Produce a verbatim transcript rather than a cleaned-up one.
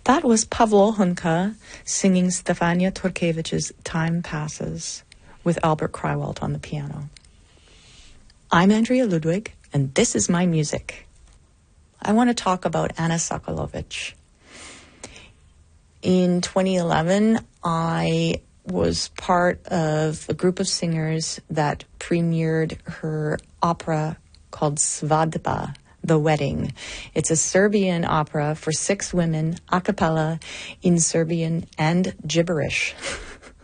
That was Pavlo Hunka singing Stefania Turkevich's Time Passes with Albert Krywald on the piano. I'm Andrea Ludwig, and this is my music. I want to talk about Anna Sokolovic. In twenty eleven, I was part of a group of singers that premiered her opera called Svadba, The Wedding. It's a Serbian opera for six women, a cappella, in Serbian and gibberish.